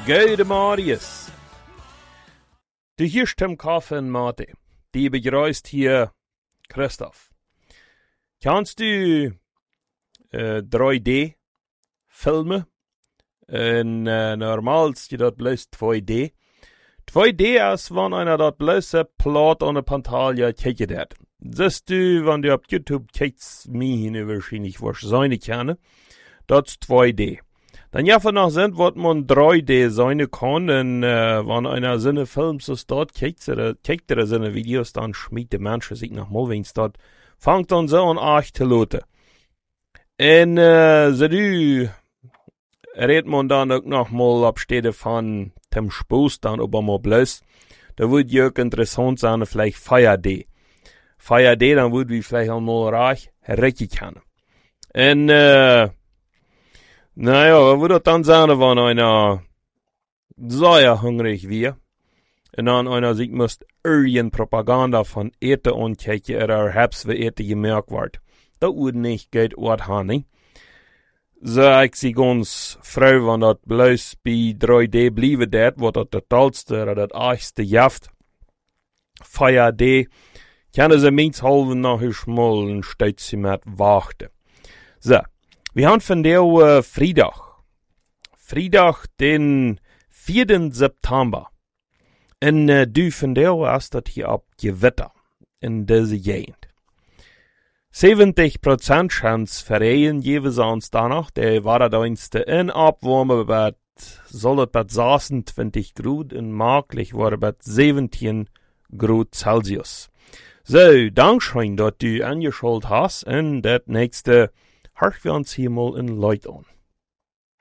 Gute Marius. Du hörst Tim Kaffee und Mate. Die begrüßt hier Christoph. Kannst du 3D filmen? Normals je dat bloß 2D. 2D ist, wenn einer dat bloß Plot an der Pantalia kijkt hat. Siehst du, wenn du auf YouTube kijkt, mir wahrscheinlich sein kann, das ist 2D. Dann ja von nach sind, was man 3D sein kann, und wenn einer seine Films so dort kijkt er seine Videos, dann schmiert der Mensch sich nach mal, wenn es dort fängt dann so an Arch zu loten. Und so du redet man dann auch noch mal abstede von dem Spaß dann aber mal bloß. Da würde ja auch interessant sein, vielleicht Fire Day, dann würde wir vielleicht einmal reich richtig können. Und naja, was würde das dann sein, wenn einer sehr hungrig wäre und dann einer sich muss irgendeine Propaganda von Ete ankijken oder hab's für Ete gemerkt wird. Das würde nicht gut haben. So, ich sehe ganz froh, wenn das bloß bei 3D bleiben wird, wo das totalste oder das erste Jaft. 4D, können sie minst halben nachher mal ein Stützchen mit warten. So, wir haben von der Freitag, den 4. September. Und du von der hast das hier ab Gewitter in dieser Gegend. 70% Chance für Regen jeweils uns danach. Der war da in Abwärme soll es bei 26 Grad und möglich war bei 17 Grad Celsius. So, Dankeschön, dass du angeschaut hast und das nächste hören wir uns hier mal in Leute an.